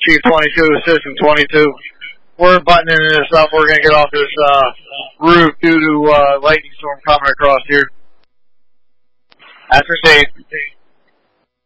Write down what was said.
Chief 22, Assistant 22. We're buttoning this up. We're going to get off this roof due to lightning storm coming across here. That's received.